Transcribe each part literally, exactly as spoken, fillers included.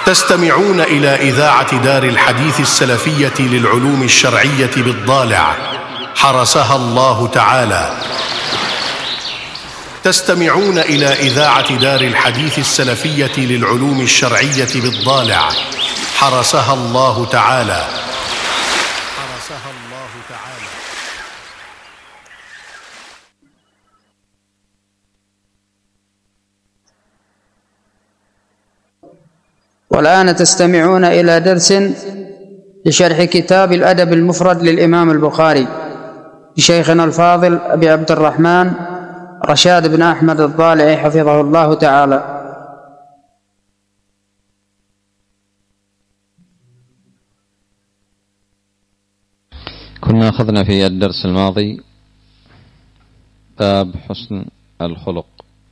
تستمعون إلى إذاعة دار الحديث السلفية للعلوم الشرعية بالضالع حرسها الله تعالى. تستمعون إلى إذاعة دار الحديث السلفية للعلوم الشرعية بالضالع حرسها الله تعالى. حرسها الله تعالى. والآن تستمعون إلى درس لشرح كتاب الأدب المفرد للإمام البخاري لشيخنا الفاضل أبي عبد الرحمن رشاد بن أحمد الضالعي حفظه الله تعالى. كنا أخذنا في الدرس الماضي باب حسن الخلق،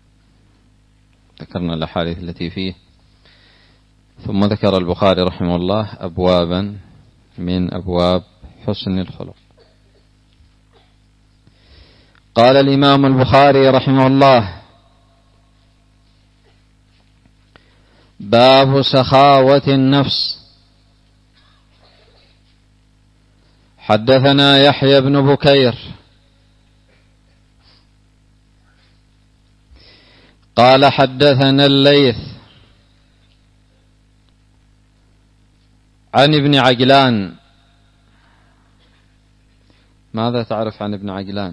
ذكرنا الأحاديث التي فيه، ثم ذكر البخاري رحمه الله أبوابا من أبواب حسن الخلق. قال الإمام البخاري رحمه الله: باب سخاوة النفس. حدثنا يحيى بن بكير قال حدثنا الليث عن ابن عجلان. ماذا تعرف عن ابن عجلان؟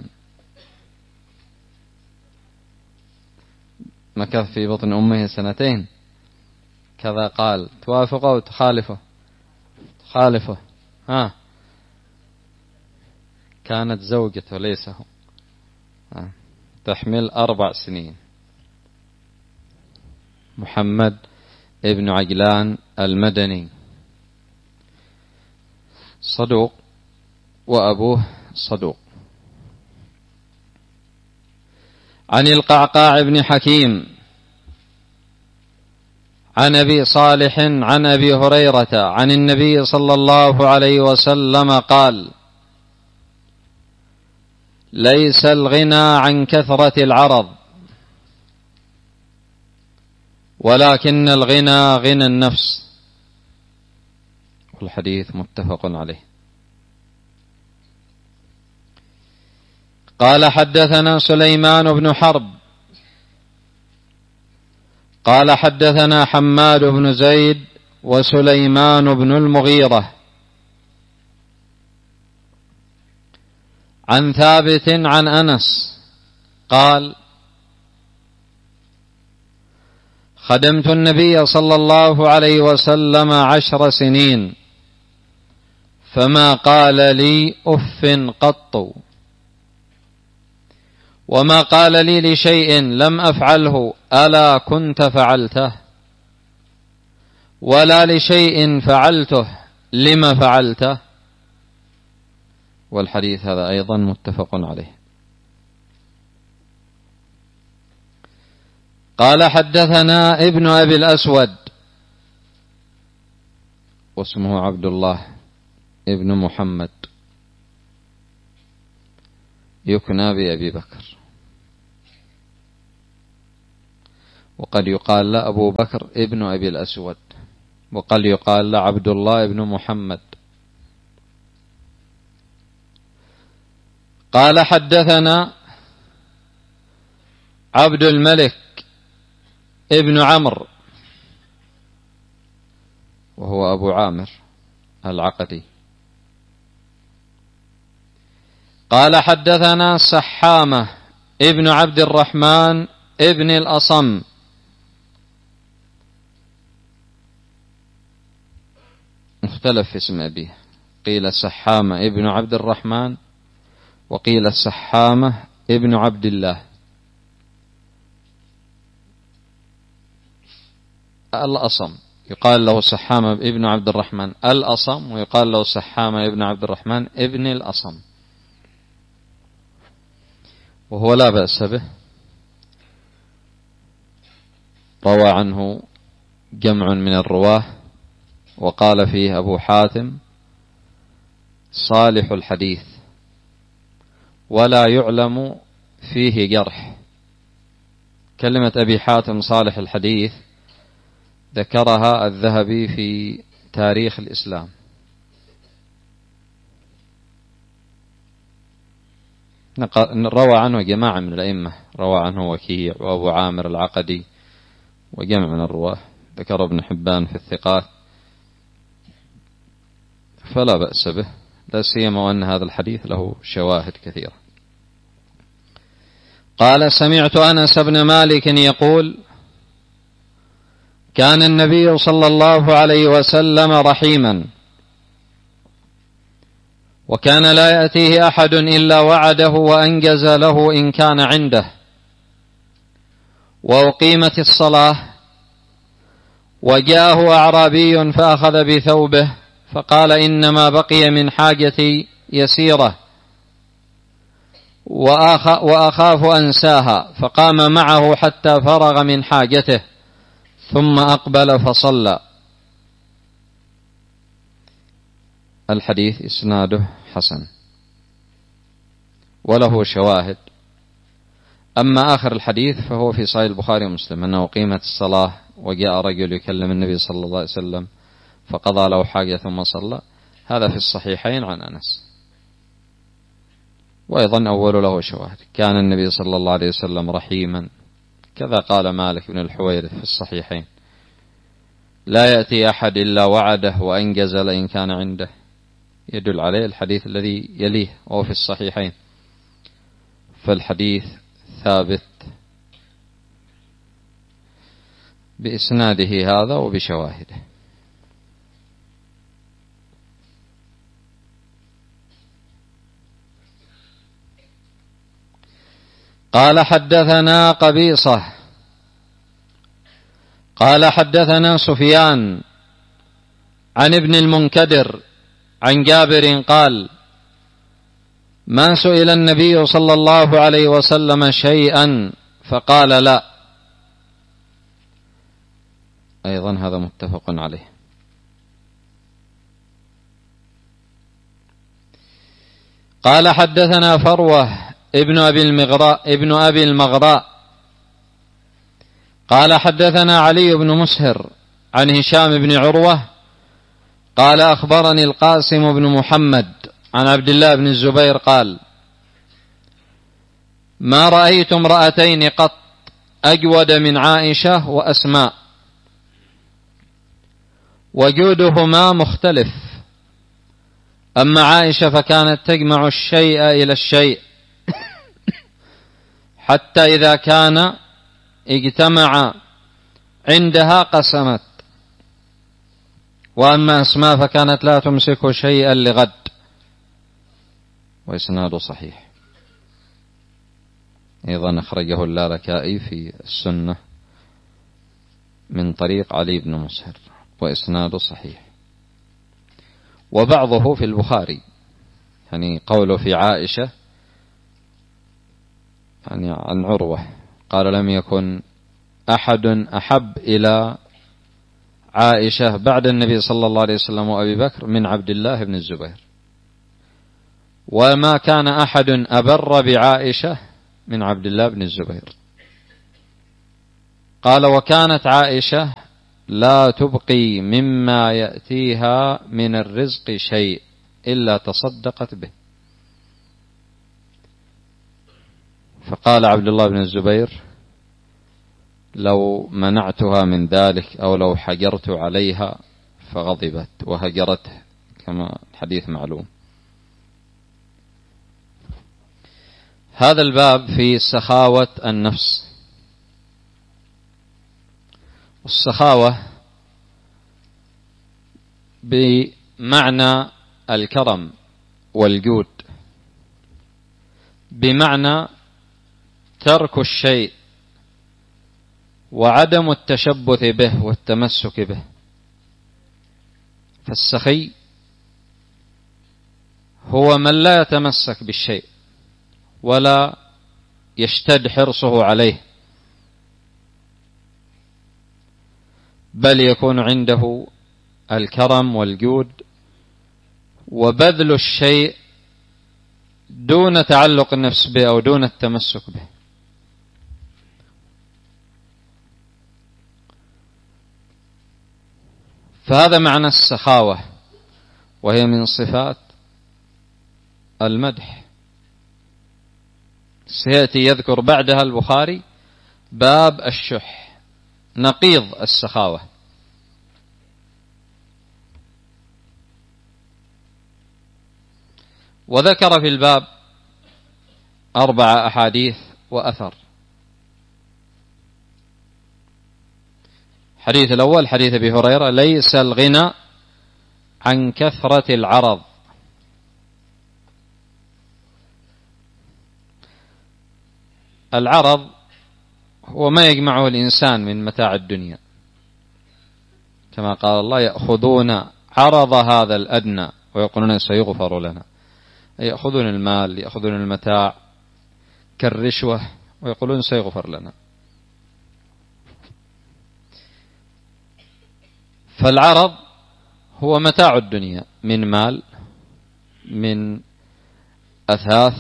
مكث في بطن أمه سنتين كذا قال. توافقه أو تخالفه؟ تخالفه. ها، كانت زوجته ليس هو. تحمل أربع سنين. محمد ابن عجلان المدني صدوق وأبوه صدوق. عن القعقاع بن حكيم عن أبي صالح عن أبي هريرة عن النبي صلى الله عليه وسلم قال: ليس الغنى عن كثرة العرض ولكن الغنى غنى النفس. والحديث متفق عليه. قال حدثنا سليمان بن حرب قال حدثنا حماد بن زيد وسليمان بن المغيرة عن ثابت عن أنس قال: خدمت النبي صلى الله عليه وسلم عشر سنين فما قال لي أف قط، وما قال لي لشيء لم أفعله ألا كنت فعلته، ولا لشيء فعلته لم فعلته. والحديث هذا أيضا متفق عليه. قال حدثنا ابن أبي الأسود واسمه عبد الله ابن محمد يكنى بأبي بكر، وقد يقال له أبو بكر ابن أبي الأسود، وقد يقال له عبد الله ابن محمد. قال حدثنا عبد الملك ابن عمرو وهو أبو عامر العقدي. قال حدثنا سحامة ابن عبد الرحمن ابن الأصم مختلف في اسم أبيه، قيل سحامة ابن عبد الرحمن وقيل سحامة ابن عبد الله. الأصم يقال له سحامة ابن عبد الرحمن الأصم، ويقال له سحامة ابن عبد الرحمن ابن الأصم، وهو لا بأس به. روى عنه جمع من الرواه، وقال فيه أبو حاتم صالح الحديث ولا يعلم فيه جرح. كلمة أبي حاتم صالح الحديث ذكرها الذهبي في تاريخ الإسلام. روى عنه جماعة من الأئمة، روى عنه وكيع وأبو عامر العقدي وجمع من الرواة، ذكر ابن حبان في الثقات، فلا بأس به، لا سيما وأن هذا الحديث له شواهد كثيرة. قال: سمعت أنس بن مالك يقول: كان النبي صلى الله عليه وسلم رحيما، وكان لا يأتيه أحد إلا وعده وأنجز له إن كان عنده، وأقيمت الصلاة، وجاءه أعرابي فأخذ بثوبه فقال: إنما بقي من حاجتي يسيرة وأخاف أنساها، فقام معه حتى فرغ من حاجته ثم أقبل فصلى. الحديث إسناده حسن وله شواهد. أما آخر الحديث فهو في صحيح البخاري ومسلم، أنه قيمت الصلاة وجاء رجل يكلم النبي صلى الله عليه وسلم فقضى له حاجة ثم صلى، هذا في الصحيحين عن أنس. وأيضا أول له شواهد، كان النبي صلى الله عليه وسلم رحيما، كذا قال مالك بن الحويرث في الصحيحين: لا يأتي أحد إلا وعده وأنجز لئن كان عنده، يدل عليه الحديث الذي يليه وهو في الصحيحين، فالحديث ثابت بإسناده هذا وبشواهده. قال: حدثنا قبيصة قال: حدثنا سفيان عن ابن المنكدر عن جابر قال: ما سئل النبي صلى الله عليه وسلم شيئا فقال لا. أيضا هذا متفق عليه. قال: حدثنا فروة ابن أبي المغراء ابن أبي المغراء قال: حدثنا علي بن مسهر عن هشام بن عروة قال: أخبرني القاسم بن محمد عن عبد الله بن الزبير قال: ما رأيت امرأتين قط أجود من عائشة وأسماء، وجودهما مختلف، أما عائشة فكانت تجمع الشيء إلى الشيء حتى إذا كان اجتمع عندها قسمت، وأما أسماء فكانت لا تمسك شيئا لغد. وإسناده صحيح. أيضا أخرجه اللالكائي في السنة من طريق علي بن مسهر وإسناده صحيح. وبعضه في البخاري، يعني قوله في عائشة يعني عن عروة قال: لم يكن أحد أحب إلى عائشة بعد النبي صلى الله عليه وسلم وأبي بكر من عبد الله بن الزبير، وما كان أحد أبر بعائشة من عبد الله بن الزبير. قال: وكانت عائشة لا تبقي مما يأتيها من الرزق شيء إلا تصدقت به. فقال عبد الله بن الزبير: لو منعتها من ذلك أو لو حجرت عليها، فغضبت وهجرته كما الحديث معلوم. هذا الباب في سخاوة النفس. والسخاوة بمعنى الكرم والجود، بمعنى ترك الشيء وعدم التشبث به والتمسك به. فالسخي هو من لا يتمسك بالشيء ولا يشتد حرصه عليه، بل يكون عنده الكرم والجود وبذل الشيء دون تعلق النفس به أو دون التمسك به. فهذا معنى السخاوة، وهي من صفات المدح. سيأتي يذكر بعدها البخاري باب الشح، نقيض السخاوة. وذكر في الباب أربع أحاديث وأثر. الحديث الأول حديث أبي هريرة: ليس الغنى عن كثرة العرض. العرض هو ما يجمعه الإنسان من متاع الدنيا، كما قال الله: يأخذون عرض هذا الأدنى ويقولون سيغفر لنا. يأخذون المال، يأخذون المتاع كالرشوة ويقولون سيغفر لنا. فالعرض هو متاع الدنيا من مال، من أثاث،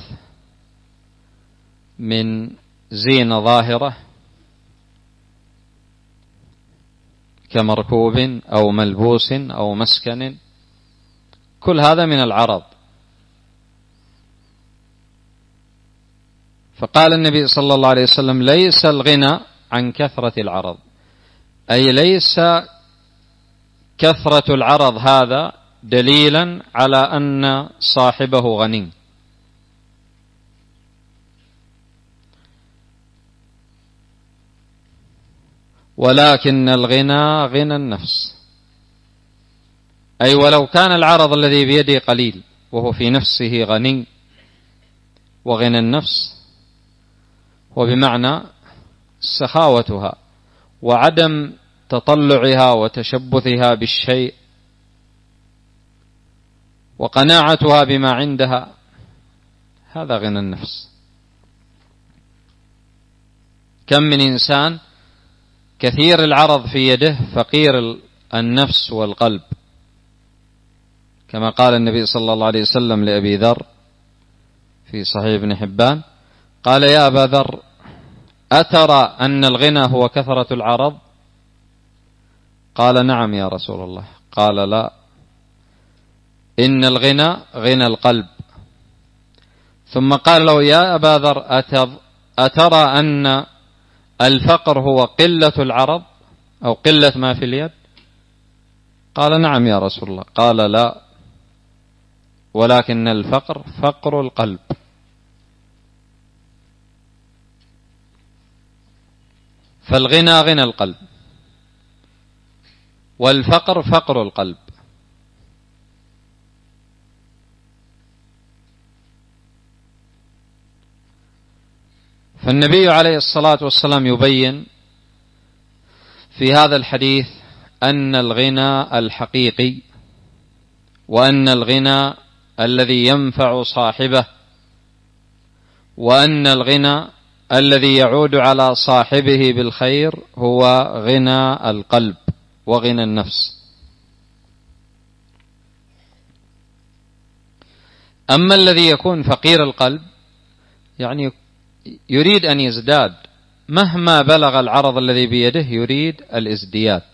من زينة ظاهرة كمركوب أو ملبوس أو مسكن، كل هذا من العرض. فقال النبي صلى الله عليه وسلم: ليس الغنى عن كثرة العرض، أي ليس كثرة العرض هذا دليلا على أن صاحبه غني، ولكن الغنى غنى النفس. أي ولو كان العرض الذي بيده قليل وهو في نفسه غني، وغنى النفس هو بمعنى سخاوتها وعدم تطلعها وتشبثها بالشيء وقناعتها بما عندها، هذا غنى النفس. كم من إنسان كثير العرض في يده فقير النفس والقلب، كما قال النبي صلى الله عليه وسلم لأبي ذر في صحيح ابن حبان: قال: يا أبا ذر، أترى أن الغنى هو كثرة العرض؟ قال: نعم يا رسول الله. قال: لا، إن الغنى غنى القلب. ثم قال له: يا أبا ذر، أترى أن الفقر هو قلة العرض أو قلة ما في اليد؟ قال: نعم يا رسول الله. قال: لا، ولكن الفقر فقر القلب. فالغنى غنى القلب، والفقر فقر القلب. فالنبي عليه الصلاة والسلام يبين في هذا الحديث أن الغنى الحقيقي، وأن الغنى الذي ينفع صاحبه، وأن الغنى الذي يعود على صاحبه بالخير هو غنى القلب وغنى النفس. أما الذي يكون فقير القلب يعني يريد أن يزداد، مهما بلغ العرض الذي بيده يريد الازدياد،